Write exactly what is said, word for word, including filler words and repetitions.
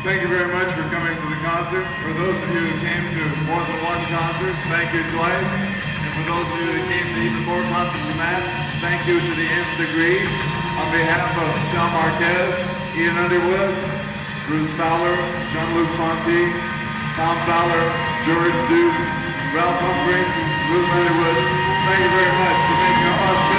Thank you very much for coming to the concert. For those of you who came to more than one concert, thank you twice. And for those of you that came to even more concerts than that, thank you to the nth degree. On behalf of Sal Marquez, Ian Underwood, Bruce Fowler, Jean-Luc Ponty, Tom Fowler, George Duke, Ralph Humphrey, Ruth Underwood, thank you very much for making us